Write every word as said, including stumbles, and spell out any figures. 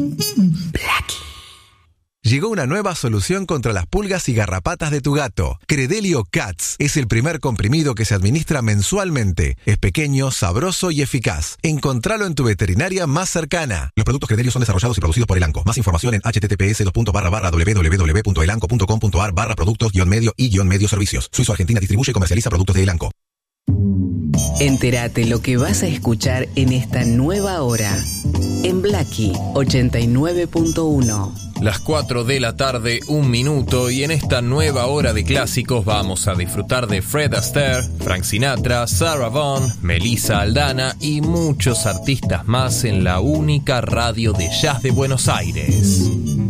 Blacky. Llegó una nueva solución contra las pulgas y garrapatas de tu gato. Credelio Cats es el primer comprimido que se administra mensualmente. Es pequeño, sabroso y eficaz. Encontralo en tu veterinaria más cercana. Los productos Credelio son desarrollados y producidos por Elanco. Más información en https www.www.elanco.com.ar barra productos guión medio y guión medio servicios. Suizo Argentina distribuye y comercializa productos de Elanco. Entérate lo que vas a escuchar en esta nueva hora. En Blacky ochenta y nueve punto uno. Las cuatro de la tarde, un minuto, y en esta nueva hora de clásicos vamos a disfrutar de Fred Astaire, Frank Sinatra, Sarah Vaughan, Melissa Aldana y muchos artistas más en la única radio de jazz de Buenos Aires.